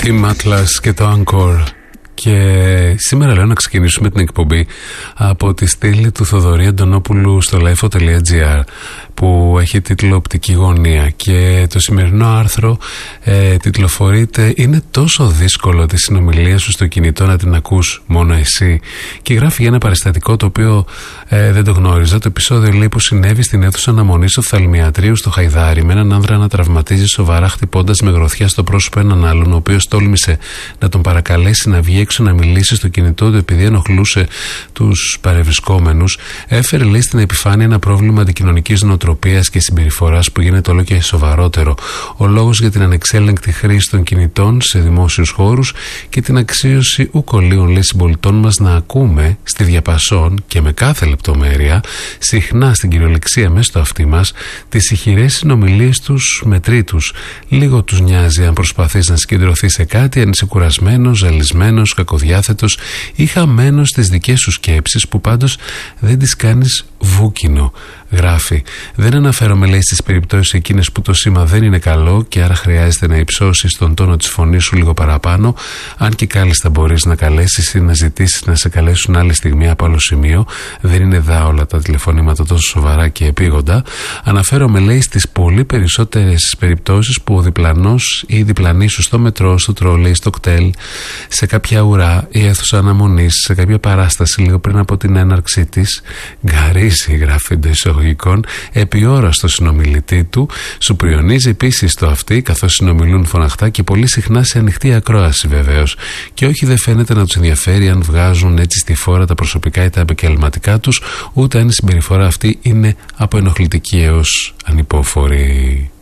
Team Atlas και το Encore. Και σήμερα λέω να ξεκινήσουμε την εκπομπή από τη στήλη του Θοδωρή Αντωνόπουλου στο lifeo.gr που έχει τίτλο Οπτική Γωνία, και το σημερινό άρθρο τιτλοφορείται «Είναι τόσο δύσκολο τη συνομιλία σου στο κινητό να την ακούς μόνο εσύ», και γράφει για ένα παραστατικό το οποίο δεν το γνώριζα. Το επεισόδιο λέει που συνέβη στην αίθουσα αναμονής οφθαλμιατρίου στο Χαϊδάρι, με έναν άνδρα να τραυματίζει σοβαρά χτυπώντας με γροθιά στο πρόσωπο έναν άλλον, ο οποίος τόλμησε να τον παρακαλέσει να βγει έξω να μιλήσει στο κινητό του επειδή ενοχλούσε τους παρευρισκόμενους. Έφερε, λέει, στην επιφάνεια ένα πρόβλημα αντικοινωνικής νοοτροπίας και συμπεριφοράς που γίνεται όλο και σοβαρότερο. Ο λόγος για την ανεξέλεγκτη χρήση των κινητών σε δημόσιους χώρους και την αξίωση ουκολίων, λέει, συμπολιτών μας να ακούμε στη διαπασόν και με κάθε λεπτομέρεια, συχνά στην κυριολεξία μέσα στο αυτί μας, τις ηχηρές συνομιλίες τους με τρίτους. Λίγο τους νοιάζει αν προσπαθείς να συγκεντρωθείς σε κάτι, αν είσαι κουρασμένος, ζαλισμένος, κακοδιάθετος ή χαμένος στις δικές σου σκέψεις, που πάντως δεν τις κάνεις βούκινο. Γράφει: «Δεν αναφέρομαι, λέει, στις περιπτώσεις εκείνες που το σήμα δεν είναι καλό και άρα χρειάζεται να υψώσεις τον τόνο της φωνής σου λίγο παραπάνω, αν και κάλλιστα μπορείς να καλέσεις ή να ζητήσεις να σε καλέσουν άλλη στιγμή από άλλο σημείο. Δεν είναι δά όλα τα τηλεφωνήματα τόσο σοβαρά και επίγοντα. Αναφέρομαι, λέει, στις πολύ περισσότερες περιπτώσεις που ο διπλανός ή η διπλανή σου στο μετρό, στο τρόλεϊ, στο κτέλ, σε κάποια ουρά ή αίθουσα αναμονής, σε κάποια παράσταση λίγο πριν από την έναρξή της, γκαρίζει», γράφει εντός εισαγωγικών, «επί ώρα στο συνομιλητή του, σου πριονίζει επίσης το αυτί καθώς συνομιλούν φωναχτά και πολύ συχνά σε ανοιχτή ακρόαση βεβαίως. Και όχι, δεν φαίνεται να τους ενδιαφέρει αν βγάζουν έτσι στη φόρα τα προσωπικά ή τα επαγγελματικά τους, ούτε αν η συμπεριφορά αυτή είναι από ενοχλητική έως ανυπόφορη».